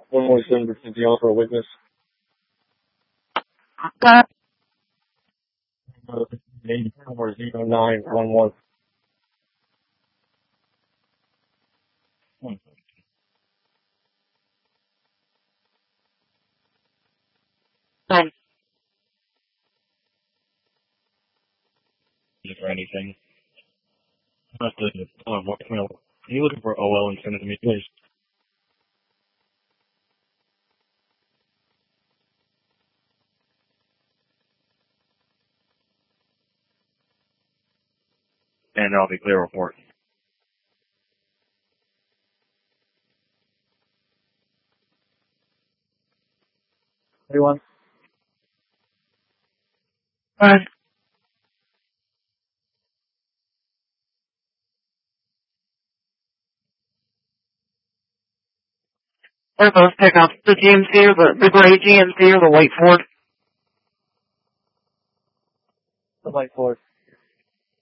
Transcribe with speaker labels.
Speaker 1: 117 deal for a witness. 840911.
Speaker 2: Fine.
Speaker 1: For anything. Not the voicemail. Are you looking for OL and send it to me, please? And I'll be clear report. Everyone?
Speaker 2: Fine. They're both pickups. The GMC or the gray GMC or the white Ford?
Speaker 1: The white Ford.